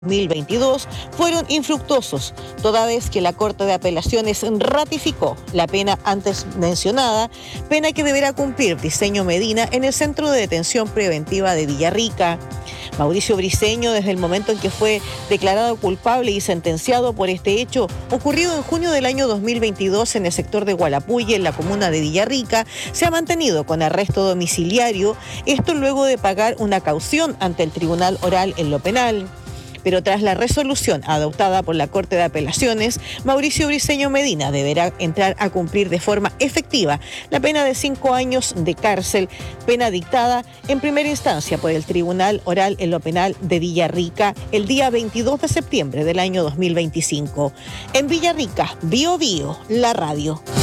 2022 fueron infructuosos, toda vez que la Corte de Apelaciones ratificó la pena antes mencionada, pena que deberá cumplir Briceño Medina en el Centro de Detención Preventiva de Villarrica. Mauricio Briceño, desde el momento en que fue declarado culpable y sentenciado por este hecho, ocurrido en junio del año 2022 en el sector de Gualapulle, en la comuna de Villarrica, se ha mantenido con arresto domiciliario, esto luego de pagar una caución ante el Tribunal Oral en lo penal. Pero tras la resolución adoptada por la Corte de Apelaciones, Mauricio Briceño Medina deberá entrar a cumplir de forma efectiva la pena de 5 años de cárcel, pena dictada en primera instancia por el Tribunal Oral en lo Penal de Villarrica el día 22 de septiembre del año 2025. En Villarrica, Bio Bio, la radio.